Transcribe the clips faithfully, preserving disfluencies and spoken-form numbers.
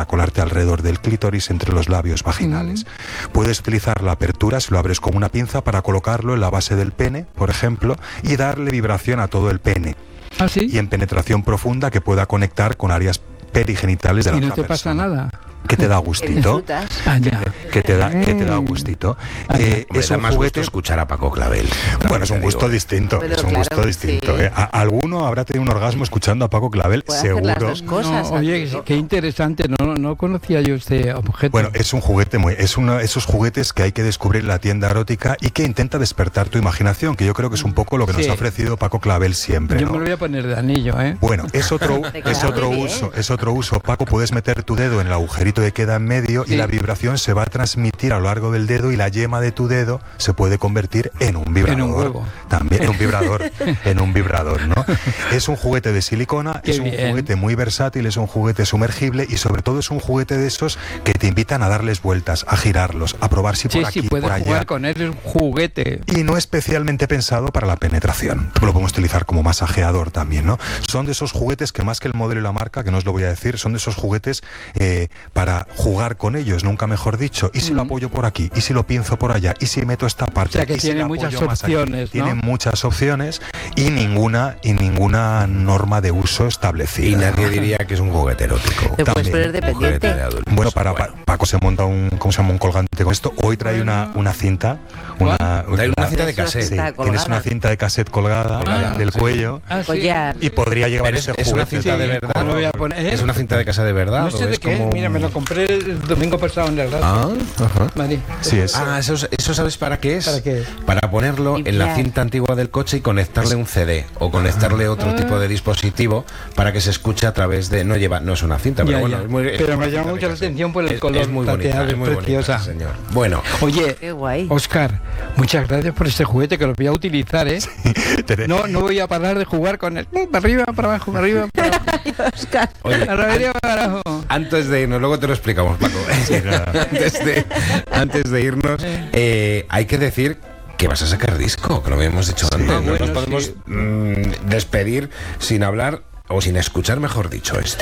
colarte alrededor del clítoris entre los labios vaginales. Mm. Puedes utilizar la apertura, si lo abres con una pinza, para colocarlo en la base del pene, por ejemplo, y darle vibración a todo el pene. ¿Ah, sí? Y en penetración profunda que pueda conectar con áreas perigenitales de la otra persona. ¿Y no te pasa nada? Que te da gustito. Ah, ya. Que te da, que te da gustito. Eh, Hombre, es un más juguete. Gusto escuchar a Paco Clavel. Bueno, es un gusto digo. distinto. Pero es un claro, gusto distinto. Sí. ¿eh? A, alguno habrá tenido un orgasmo escuchando a Paco Clavel, seguro. Hacer las dos cosas, no, oye, qué interesante. No, no conocía yo este objeto. Bueno, es un juguete muy, es uno de esos juguetes que hay que descubrir en la tienda erótica y que intenta despertar tu imaginación, que yo creo que es un poco lo que sí. nos ha ofrecido Paco Clavel siempre. Yo ¿no? me lo voy a poner de anillo, ¿eh? Bueno, es otro, es otro uso, es otro uso. Paco, puedes meter tu dedo en el agujerito que queda en medio. Sí. Y la vibración se va a transmitir a lo largo del dedo y la yema de tu dedo se puede convertir en un vibrador. En un huevo. También en un vibrador, en un vibrador, ¿no? Es un juguete de silicona, Qué es un bien. juguete muy versátil, es un juguete sumergible y sobre todo es un juguete de esos que te invitan a darles vueltas, a girarlos, a probar si sí, por aquí, sí, puedes por allá. jugar con él, es un juguete. Y no especialmente pensado para la penetración. Lo podemos utilizar como masajeador también, ¿no? Son de esos juguetes que más que el modelo y la marca, que no os lo voy a decir, son de esos juguetes eh, para jugar con ellos, nunca mejor dicho, y si mm. lo apoyo por aquí, y si lo pinzo por allá, y si meto esta parte, o sea que y tiene si muchas aquí, opciones, ¿no? Tiene muchas opciones y ninguna y ninguna norma de uso establecida. Y nadie ¿no? diría que es un juguete erótico. Te puedes poner dependiente. De bueno, para bueno. Pa, Paco se monta un, ¿cómo se llama? Un colgante con esto. Hoy trae una, una cinta, una, trae una, una cinta de cassette. Sí, tienes una cinta de cassette colgada ah, del sí. cuello ah, sí. y podría llevar ese es juguete. Una cinta de verdad. ¿Cómo lo voy a poner? Es una cinta de casa de verdad. No sé de qué. Como... Mira, me lo compré el domingo pasado en el radio. Ah, ajá. Vale. Sí, es. Ah, eso, eso sabes para qué es. ¿Para qué? Para ponerlo en la cinta antigua del coche y conectarle un C D o conectarle otro ah. tipo de dispositivo para que se escuche a través de. No lleva, no es una cinta, pero ya, bueno. Ya. Es muy, es pero me llama mucho la atención por el es, color. Es muy bonita, es muy preciosa. bonita, señor. Bueno, oye, qué guay. Oscar, muchas gracias por este juguete que lo voy a utilizar, ¿eh? Sí, no, no voy a parar de jugar con él. Para arriba, para abajo, para arriba, para abajo. Oscar. Oye, para arriba, para abajo. Antes de irnos, luego te lo explicamos, Paco. Sí, antes, de, antes de irnos, eh, hay que decir que vas a sacar disco, que lo habíamos dicho sí, antes. No bueno, nos podemos sí. mmm, despedir sin hablar o sin escuchar, mejor dicho, esto.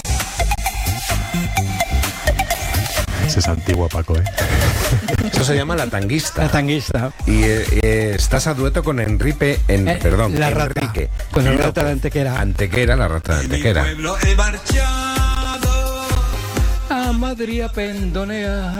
Ese es antiguo, Paco, ¿eh? Eso se llama La Tanguista. La Tanguista. Y eh, eh, estás a dueto con Enrique, en, eh, perdón, la Enrique. Rata. Con la rata de Antequera. Antequera, la rata de Antequera. En mi pueblo he marchado a Madrid a pendonear,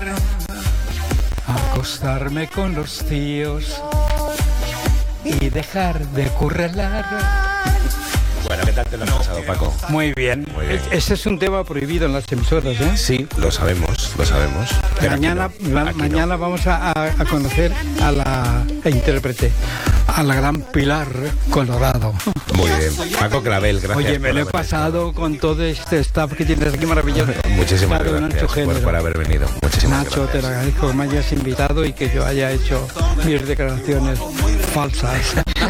a acostarme con los tíos y dejar de currelar. Bueno, ¿qué tal te lo has pasado, Paco? Muy bien. Muy bien. Ese es un tema prohibido en las emisoras, ¿eh? Sí, lo sabemos, lo sabemos. Pero mañana no, la, mañana no. vamos a, a conocer a la a intérprete, a la gran Pilar Colorado. Muy bien. Paco Clavel, gracias. Oye, me lo he pasado con todo este staff que tienes aquí maravilloso. Muchísimas claro, gracias por, por haber venido. Muchísimas Nacho, gracias. te lo agradezco que me hayas invitado y que yo haya hecho mis declaraciones falsas.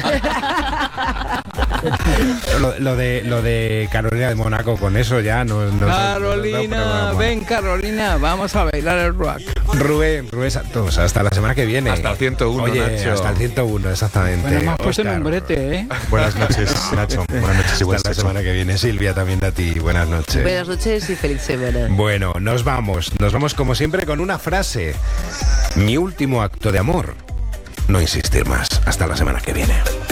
Lo, lo de lo de Carolina de Mónaco, con eso ya no, no Carolina, no ven Carolina, vamos a bailar el rock. Rubén, Rubén Santos, hasta la semana que viene. Hasta el ciento uno, Oye, Nacho. Hasta el ciento uno, exactamente. Bueno, me has puesto nombrete, ¿eh? Buenas noches, Nacho. Buenas noches y buenas Hasta la semana que viene. Silvia, también a ti. Buenas noches. Buenas noches y feliz semana. Bueno, nos vamos. Nos vamos como siempre con una frase. Mi último acto de amor. No insistir más. Hasta la semana que viene.